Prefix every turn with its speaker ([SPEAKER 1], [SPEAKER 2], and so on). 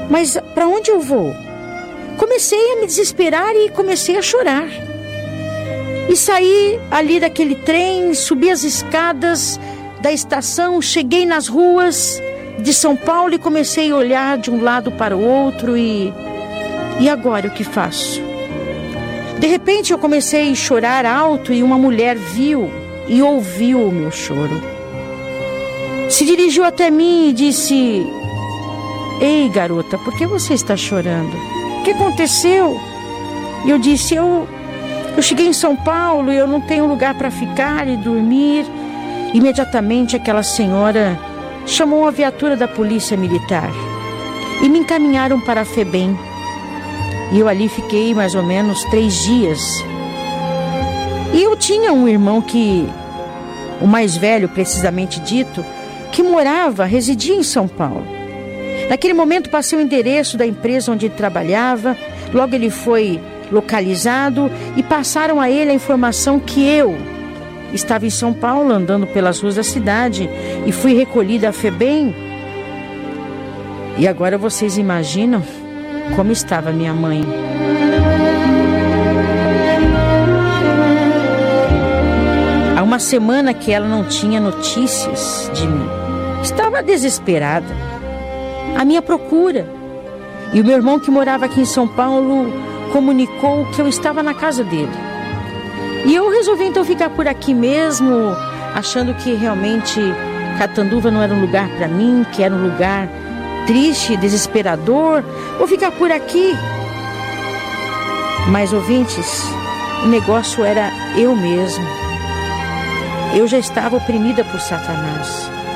[SPEAKER 1] Mas para onde eu vou? Comecei a me desesperar e comecei a chorar. E saí ali daquele trem, subi as escadas da estação, cheguei nas ruas de São Paulo e comecei a olhar de um lado para o outro e agora o que faço? De repente eu comecei a chorar alto e uma mulher viu e ouviu o meu choro. Se dirigiu até mim e disse: "Ei, garota, por que você está chorando? O que aconteceu?" E eu disse: Eu cheguei em São Paulo e eu não tenho lugar para ficar e dormir." Imediatamente aquela senhora chamou a viatura da polícia militar e me encaminharam para a FEBEM. E eu ali fiquei mais ou menos 3 dias. E eu tinha um irmão o mais velho, precisamente dito, que residia em São Paulo. Naquele momento passei o endereço da empresa onde ele trabalhava, logo ele foi localizado e passaram a ele a informação que eu estava em São Paulo, andando pelas ruas da cidade, e fui recolhida à FEBEM. E agora vocês imaginam como estava minha mãe. Há uma semana que ela não tinha notícias de mim. Estava desesperada, à minha procura. E o meu irmão, que morava aqui em São Paulo, comunicou que eu estava na casa dele. E eu resolvi então ficar por aqui mesmo, achando que realmente Catanduva não era um lugar para mim, que era um lugar triste, desesperador. Vou ficar por aqui. Mas, ouvintes, o negócio era eu mesmo. Eu já estava oprimida por Satanás.